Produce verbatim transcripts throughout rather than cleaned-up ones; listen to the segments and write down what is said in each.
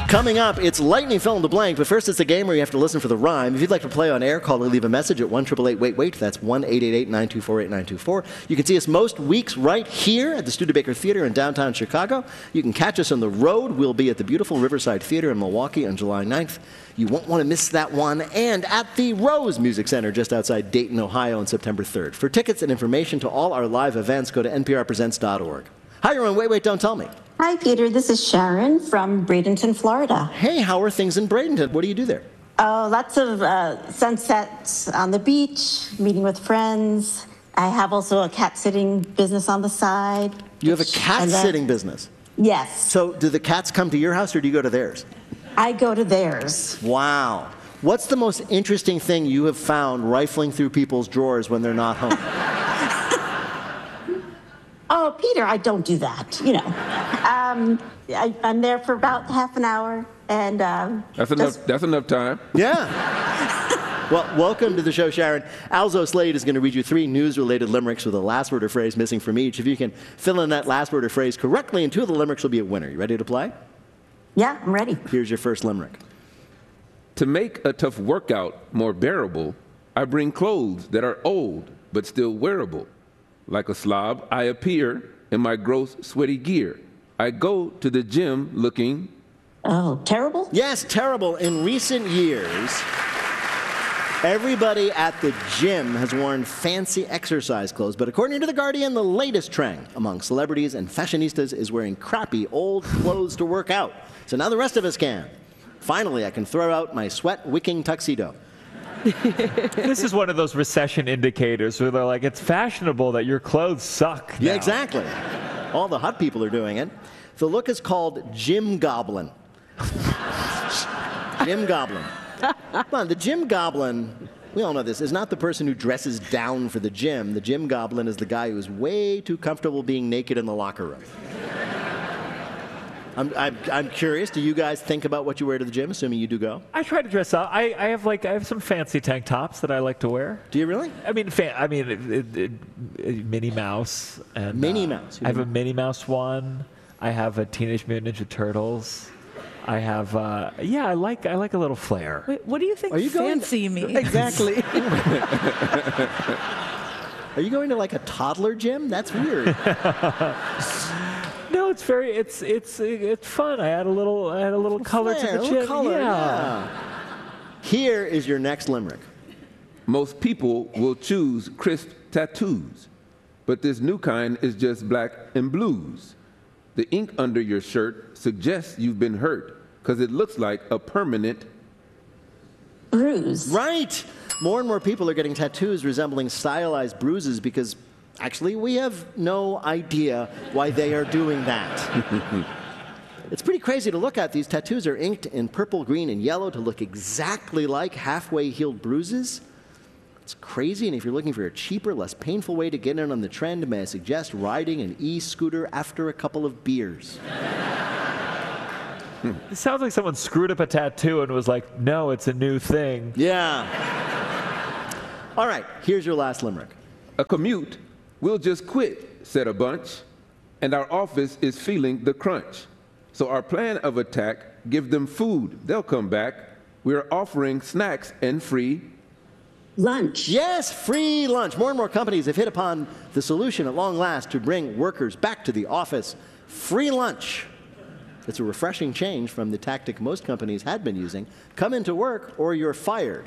Coming up, it's Lightning Fill in the Blank, but first it's a game where you have to listen for the rhyme. If you'd like to play on air, call or leave a message at one eight eight eight wait wait. That's one eight eight eight nine two four eight nine two four. You can see us most weeks right here at the Studebaker Theater in downtown Chicago. You can catch us on the road. We'll be at the beautiful Riverside Theater in Milwaukee on July ninth. You won't want to miss that one. And at the Rose Music Center just outside Dayton, Ohio on September third. For tickets and information to all our live events, go to N P R presents dot org. Hi, you're on Wait, Wait, Don't Tell Me. Hi, Peter. This is Sharon from Bradenton, Florida. Hey, how are things in Bradenton? What do you do there? Oh, lots of uh, sunsets on the beach, meeting with friends. I have also a cat-sitting business on the side. You have a cat-sitting business? Yes. So do the cats come to your house or do you go to theirs? I go to theirs. Wow. What's the most interesting thing you have found rifling through people's drawers when they're not home? Oh, Peter, I don't do that, you know. Um, I, I'm there for about half an hour, and... Um, that's, enough, just... that's enough time. Yeah. Well, welcome to the show, Sharon. Alzo Slade is going to read you three news-related limericks with a last word or phrase missing from each. If you can fill in that last word or phrase correctly in two of the limericks, you'll be a winner. You ready to play? Yeah, I'm ready. Here's your first limerick. To make a tough workout more bearable, I bring clothes that are old but still wearable. Like a slob, I appear in my gross, sweaty gear. I go to the gym looking... Oh, terrible? Yes, terrible. In recent years, everybody at the gym has worn fancy exercise clothes. But according to The Guardian, the latest trend among celebrities and fashionistas is wearing crappy old clothes to work out. So now the rest of us can. Finally, I can throw out my sweat-wicking tuxedo. This is one of those recession indicators where they're like, it's fashionable that your clothes suck now. Yeah, exactly. All the hot people are doing it. The look is called Gym Goblin. Gym Goblin. Come on, the Gym Goblin, we all know this, is not the person who dresses down for the gym. The Gym Goblin is the guy who's way too comfortable being naked in the locker room. I'm, I'm, I'm curious, do you guys think about what you wear to the gym, assuming you do go? I try to dress up. I, I have like I have some fancy tank tops that I like to wear. Do you really? I mean, fan, I mean, it, it, it, it, Minnie Mouse and Minnie uh, Mouse. I have a Minnie Mouse one. I have a Teenage Mutant Ninja Turtles. I have, uh, yeah, I like I like a little flair. Wait, what do you think Are you fancy going to, means? Exactly. Are you going to like a toddler gym? That's weird. No, it's very, it's it's it's fun. I add a little, I add a little color Flair, to the a little gym. color, yeah. yeah. Here is your next limerick. Most people will choose crisp tattoos, but this new kind is just black and blues. The ink under your shirt suggests you've been hurt because it looks like a permanent bruise. Right. More and more people are getting tattoos resembling stylized bruises because actually we have no idea why they are doing that. It's pretty crazy to look at. These tattoos are inked in purple, green, and yellow to look exactly like halfway healed bruises. It's crazy, and if you're looking for a cheaper, less painful way to get in on the trend, may I suggest riding an e-scooter after a couple of beers. It sounds like someone screwed up a tattoo and was like, no, it's a new thing. Yeah. All right, here's your last limerick. A commute, we'll just quit, said a bunch, and our office is feeling the crunch. So our plan of attack, give them food, they'll come back. We're offering snacks and free lunch. Yes, free lunch. More and more companies have hit upon the solution at long last to bring workers back to the office. Free lunch. It's a refreshing change from the tactic most companies had been using. Come into work or you're fired.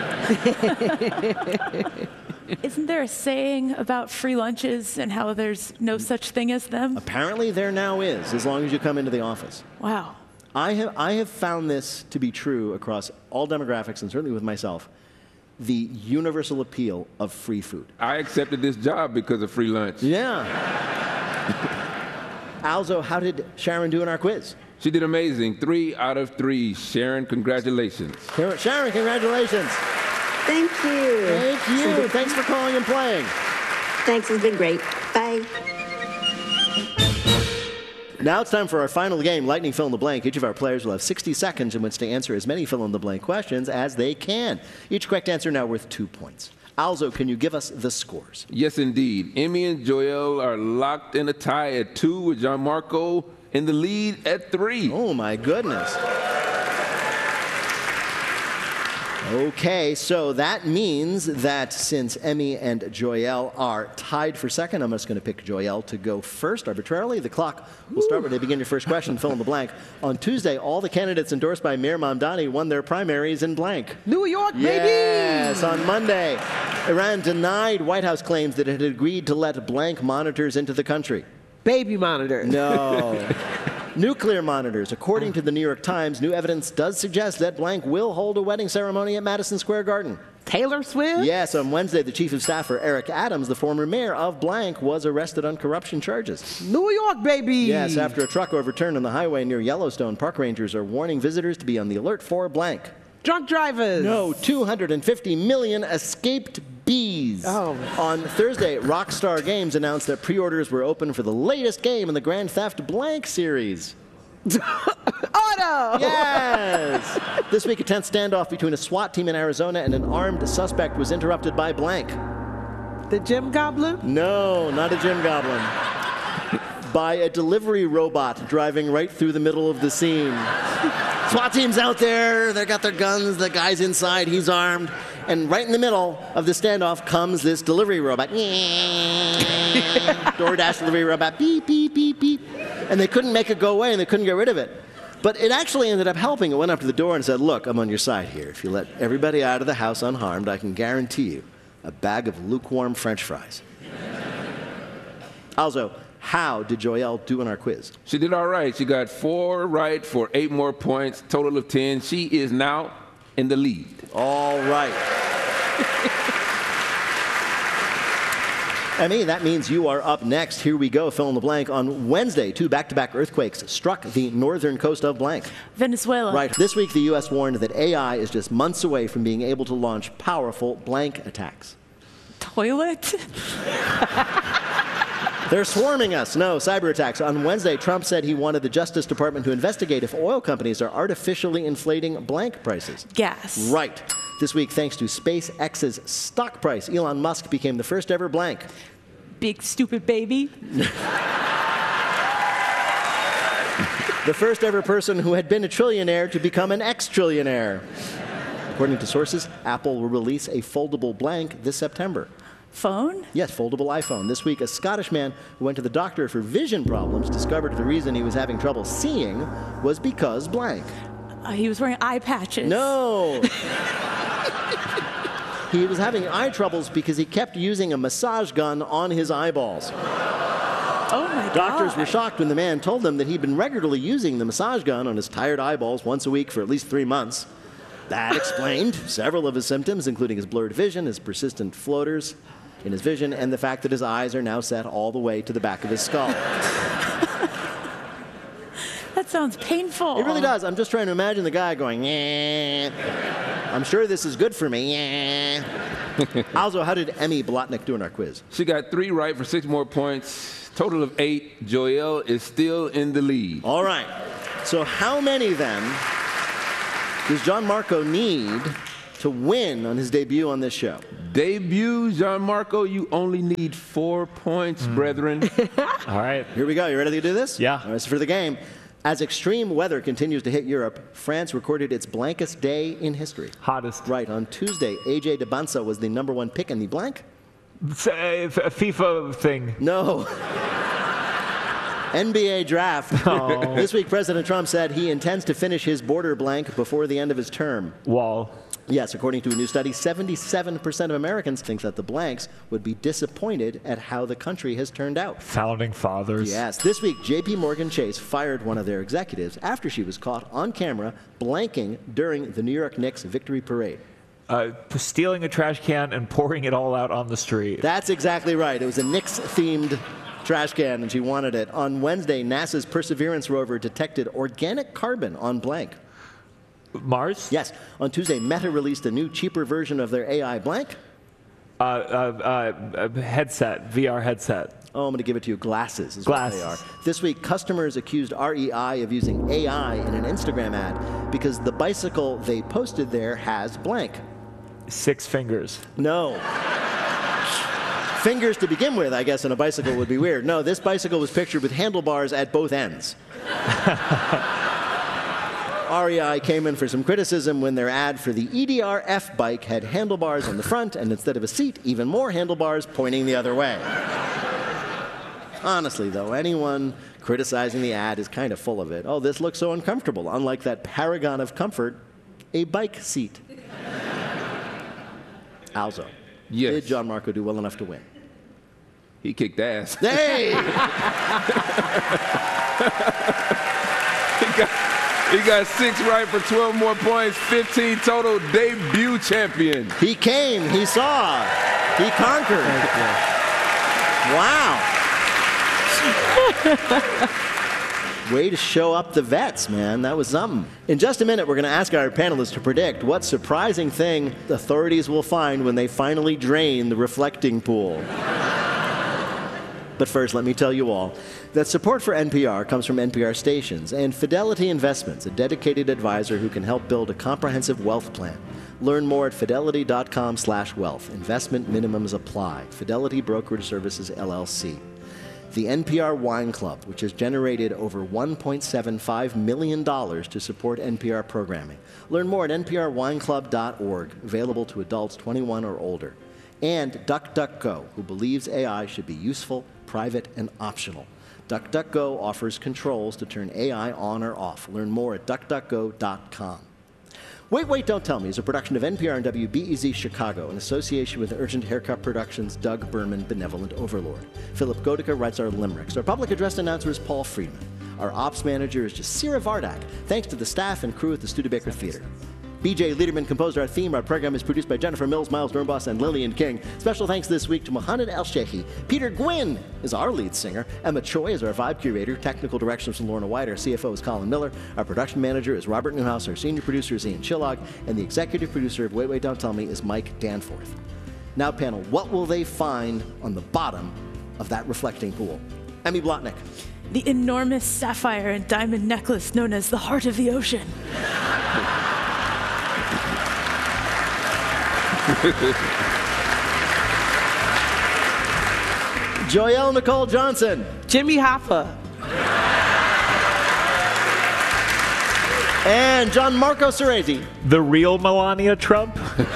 Isn't there a saying about free lunches and how there's no such thing as them? Apparently there now is, as long as you come into the office. Wow. I have, I have found this to be true across all demographics, and certainly with myself, the universal appeal of free food. I accepted this job because of free lunch. Yeah. Alzo, how did Sharon do in our quiz? She did amazing. Three out of three. Sharon, congratulations. Sharon, congratulations. Thank you. Thank you. Thanks for calling and playing. Thanks, it's been great. Bye. Now it's time for our final game, Lightning Fill in the Blank. Each of our players will have sixty seconds in which to answer as many fill-in-the-blank questions as they can. Each correct answer now worth two points. Alzo, can you give us the scores? Yes, indeed. Emmy and Joel are locked in a tie at two with Gianmarco in the lead at three. Oh, my goodness. Okay, so that means that since Emmy and Joyelle are tied for second, I'm just going to pick Joyelle to go first arbitrarily. The clock will start when they begin your first question, fill in the blank. On Tuesday, all the candidates endorsed by Mir Mamdani won their primaries in blank. New York, baby! Yes, on Monday, Iran denied White House claims that it had agreed to let blank monitors into the country. Baby monitor. No. Nuclear monitors. According to the New York Times, new evidence does suggest that blank will hold a wedding ceremony at Madison Square Garden. Taylor Swift? Yes, on Wednesday, the chief of staff for Eric Adams, the former mayor of blank, was arrested on corruption charges. New York, baby! Yes, after a truck overturned on the highway near Yellowstone, park rangers are warning visitors to be on the alert for blank. Drunk drivers. No, two hundred fifty million escaped bees. Oh. On Thursday, Rockstar Games announced that pre-orders were open for the latest game in the Grand Theft Blank series. Auto! Yes! This week, a tense standoff between a SWAT team in Arizona and an armed suspect was interrupted by blank. The Gym Goblin? No, not a gym goblin. By a delivery robot driving right through the middle of the scene. SWAT team's out there, they got their guns, the guy's inside, he's armed, and right in the middle of the standoff comes this delivery robot. DoorDash delivery robot, beep, beep, beep, beep. And they couldn't make it go away, and they couldn't get rid of it. But it actually ended up helping. It went up to the door and said, look, I'm on your side here. If you let everybody out of the house unharmed, I can guarantee you a bag of lukewarm French fries. Also, how did Joyelle do in our quiz? She did all right. She got four right for eight more points, total of ten. She is now in the lead. All right. Emmy, that means you are up next. Here we go, fill in the blank. On Wednesday, two back-to-back earthquakes struck the northern coast of blank. Venezuela. Right. This week, the U S warned that A I is just months away from being able to launch powerful blank attacks. Toilet. They're swarming us. No, cyber attacks. On Wednesday, Trump said he wanted the Justice Department to investigate if oil companies are artificially inflating blank prices. Gas. Right. This week, thanks to SpaceX's stock price, Elon Musk became the first ever blank. Big stupid baby. The first ever person who had been a trillionaire to become an ex-trillionaire. According to sources, Apple will release a foldable blank this September. Phone? Yes, foldable iPhone. This week, a Scottish man who went to the doctor for vision problems discovered the reason he was having trouble seeing was because blank. Uh, he was wearing eye patches. No. He was having eye troubles because he kept using a massage gun on his eyeballs. Oh my God. Doctors were shocked when the man told them that he'd been regularly using the massage gun on his tired eyeballs once a week for at least three months. That explained several of his symptoms, including his blurred vision, his persistent floaters in his vision, and the fact that his eyes are now set all the way to the back of his skull. That sounds painful. It really does. I'm just trying to imagine the guy going, yeah. I'm sure this is good for me, yeah. Also, how did Emmy Blotnick do in our quiz? She got three right for six more points, total of eight. Joyelle is still in the lead. All right. So how many, then, does John Marco need to win on his debut on this show? Debut, Gianmarco, you only need four points, Mm. brethren. All right. Here we go. You ready to do this? Yeah. All right, so for the game, as extreme weather continues to hit Europe, France recorded its blankest day in history. Hottest. Right. On Tuesday, A J DeBansa was the number one pick in the blank. F- a FIFA thing. No. N B A draft. Oh. This week, President Trump said he intends to finish his border blank before the end of his term. Wall. Yes, according to a new study, seventy-seven percent of Americans think that the blanks would be disappointed at how the country has turned out. Founding fathers. Yes, this week, J P Morgan Chase fired one of their executives after she was caught on camera blanking during the New York Knicks victory parade. Uh, stealing a trash can and pouring it all out on the street. That's exactly right. It was a Knicks-themed trash can, and she wanted it. On Wednesday, NASA's Perseverance rover detected organic carbon on blank. Mars? Yes. On Tuesday, Meta released a new, cheaper version of their A I blank. Uh, uh, uh, headset, V R headset. Oh, I'm going to give it to you. Glasses is Glasses. what they are. This week, customers accused R E I of using A I in an Instagram ad because the bicycle they posted there has blank. Six fingers. No. Fingers to begin with, I guess, on a bicycle would be weird. No, this bicycle was pictured with handlebars at both ends. R E I came in for some criticism when their ad for the E D R F bike had handlebars on the front and instead of a seat, even more handlebars pointing the other way. Honestly, though, anyone criticizing the ad is kind of full of it. Oh, this looks so uncomfortable, unlike that paragon of comfort, a bike seat. Alzo, Yes. did John Marco do well enough to win? He kicked ass. Hey! He got, he got six right for twelve more points, fifteen total, debut champion. He came, he saw, he conquered. Wow. Way to show up the vets, man. That was something. In just a minute, we're going to ask our panelists to predict what surprising thing the authorities will find when they finally drain the reflecting pool. But first, let me tell you all that support for N P R comes from N P R stations and Fidelity Investments, a dedicated advisor who can help build a comprehensive wealth plan. Learn more at fidelity dot com slash wealth. Investment minimums apply. Fidelity Brokerage Services, L L C. The N P R Wine Club, which has generated over one point seven five million dollars to support N P R programming. Learn more at N P R wine club dot org, available to adults twenty-one or older. And DuckDuckGo, who believes A I should be useful, private, and optional. DuckDuckGo offers controls to turn A I on or off. Learn more at duck duck go dot com. Wait, Wait, Don't Tell Me is a production of N P R and W B E Z Chicago in association with Urgent Haircut Productions' Doug Berman, Benevolent Overlord. Philip Godica writes our limericks. Our public address announcer is Paul Friedman. Our ops manager is Jasira Vardak, thanks to the staff and crew at the Studebaker Theater. B J Liederman composed our theme. Our program is produced by Jennifer Mills, Miles Dornbos, and Lillian King. Special thanks this week to Mohamed El-Sheikhi. Peter Gwynn is our lead singer. Emma Choi is our vibe curator. Technical directions from Lorna White. Our C F O is Colin Miller. Our production manager is Robert Newhouse. Our senior producer is Ian Chillog. And the executive producer of Wait, Wait, Don't Tell Me is Mike Danforth. Now, panel, what will they find on the bottom of that reflecting pool? Emmy Blotnick. The enormous sapphire and diamond necklace known as the Heart of the Ocean. Joelle Nicole Johnson. Jimmy Hoffa. And John Marco Cerezi. The real Melania Trump?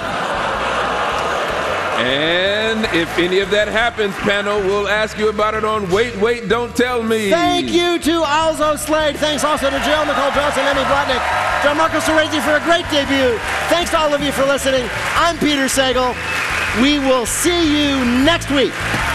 And if any of that happens, panel, we'll ask you about it on Wait, Wait, Don't Tell Me. Thank you to Alzo Slade. Thanks also to Joelle Nicole Johnson, Emmy Blotnick, John Marco Cerezi for a great debut. Thanks to all of you for listening. I'm Peter Sagal. We will see you next week.